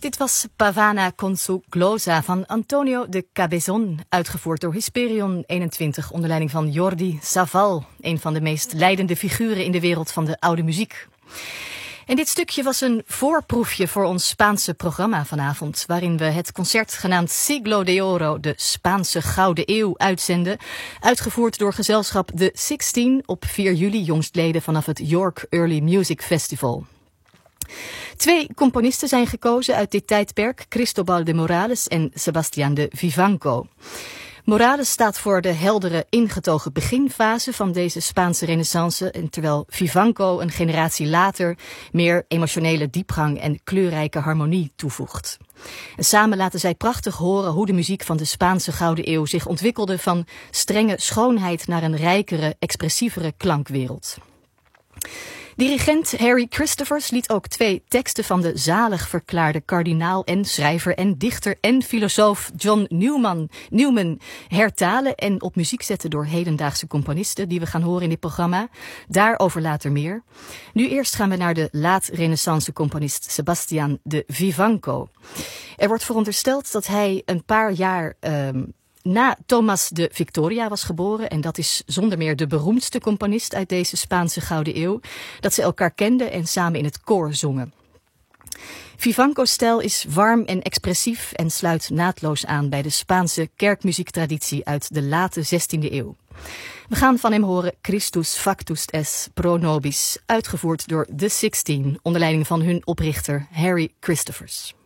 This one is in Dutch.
Dit was Pavana con su glosa van Antonio de Cabezon, uitgevoerd door Hyperion 21 onder leiding van Jordi Savall, een van de meest leidende figuren in de wereld van de oude muziek. En dit stukje was een voorproefje voor ons Spaanse programma vanavond, waarin we het concert genaamd Siglo de Oro, de Spaanse Gouden Eeuw, uitzenden, uitgevoerd door gezelschap The 16 op 4 juli jongstleden vanaf het York Early Music Festival. 2 componisten zijn gekozen uit dit tijdperk, Cristobal de Morales en Sebastián de Vivanco. Morales staat voor de heldere, ingetogen beginfase van deze Spaanse renaissance, en terwijl Vivanco een generatie later meer emotionele diepgang en kleurrijke harmonie toevoegt. En samen laten zij prachtig horen hoe de muziek van de Spaanse Gouden Eeuw zich ontwikkelde van strenge schoonheid naar een rijkere, expressievere klankwereld. Dirigent Harry Christophers liet ook 2 teksten van de zalig verklaarde kardinaal en schrijver en dichter en filosoof John Newman hertalen en op muziek zetten door hedendaagse componisten die we gaan horen in dit programma. Daarover later meer. Nu eerst gaan we naar de laat-renaissance componist Sebastián de Vivanco. Er wordt verondersteld dat hij een paar jaar na Tomás de Victoria was geboren, en dat is zonder meer de beroemdste componist uit deze Spaanse Gouden Eeuw, dat ze elkaar kenden en samen in het koor zongen. Vivanco's stijl is warm en expressief en sluit naadloos aan bij de Spaanse kerkmuziektraditie uit de late 16e eeuw. We gaan van hem horen Christus Factus es pro nobis, uitgevoerd door The 16 onder leiding van hun oprichter Harry Christophers.